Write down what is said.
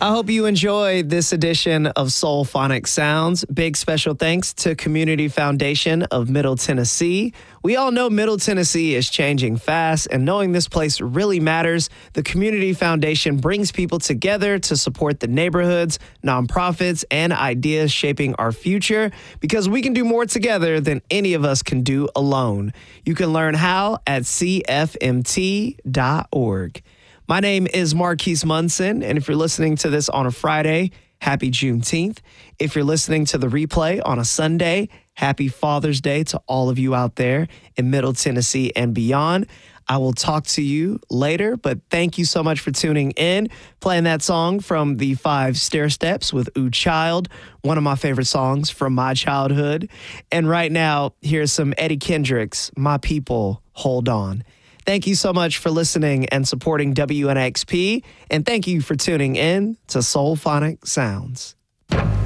I hope you enjoyed this edition of Soulphonic Sounds. Big special thanks to Community Foundation of Middle Tennessee. We all know Middle Tennessee is changing fast, and knowing this place really matters, the Community Foundation brings people together to support the neighborhoods, nonprofits, and ideas shaping our future, because we can do more together than any of us can do alone. You can learn how at cfmt.org. My name is Marquise Munson, and if you're listening to this on a Friday, happy Juneteenth. If you're listening to the replay on a Sunday, happy Father's Day to all of you out there in Middle Tennessee and beyond. I will talk to you later, but thank you so much for tuning in, playing that song from the 5 Stairsteps with Ooh Child, one of my favorite songs from my childhood. And right now, here's some Eddie Kendricks, My People, Hold On. Thank you so much for listening and supporting WNXP, and thank you for tuning in to Soulphonic Sounds.